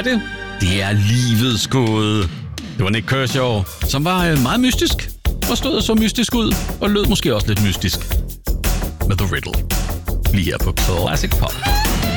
det? Det er livets gåde. Det var Nik Kershaw, som var meget mystisk, og stod så mystisk ud, og lød måske også lidt mystisk. Med The Riddle. Lige her på Classic Pop.